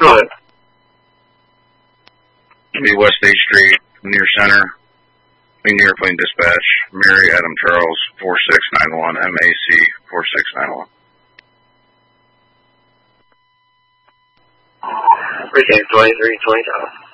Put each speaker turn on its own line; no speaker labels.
on it.
Be West 8th Street, near Center. Wing Airplane Dispatch, Mary Adam Charles, 4691, MAC 4691.
Precinct 2320.